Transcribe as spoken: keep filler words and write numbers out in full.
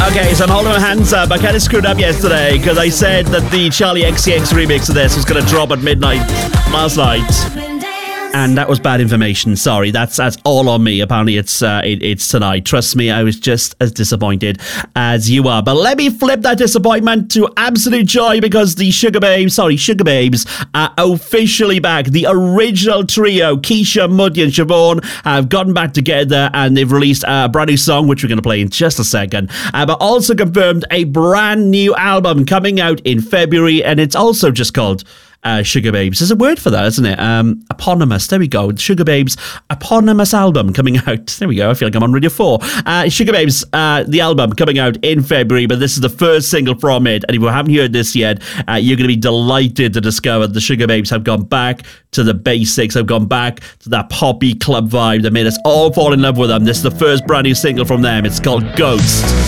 Okay, so I'm holding my hands up. I kind of screwed up yesterday because I said that the Charlie X C X remix of this was going to drop at midnight last night. And that was bad information. Sorry, that's that's all on me. Apparently, it's uh, it, it's tonight. Trust me, I was just as disappointed as you are. But let me flip that disappointment to absolute joy because the Sugar Babes, sorry, Sugar Babes, are officially back. The original trio, Keisha, Muddy, and Siobhan, have gotten back together and they've released a brand new song, which we're going to play in just a second. Uh, but also confirmed a brand new album coming out in February, and it's also just called Uh, Sugar Babes. There's a word for that, isn't it? Um, eponymous. There we go. Sugar Babes eponymous album coming out. There we go. I feel like I'm on Radio four. Uh, Sugar Babes, uh, the album coming out in February, but this is the first single from it. And if you haven't heard this yet, uh, you're going to be delighted to discover the Sugar Babes have gone back to the basics, have gone back to that poppy club vibe that made us all fall in love with them. This is the first brand new single from them. It's called Ghost.